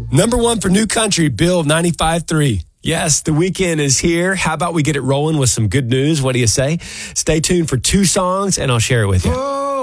Number one for New Country, Bill 95.3. Yes, the weekend is here. How about we get it rolling with some good news? What do you say? Stay tuned for two songs, and I'll share it with you.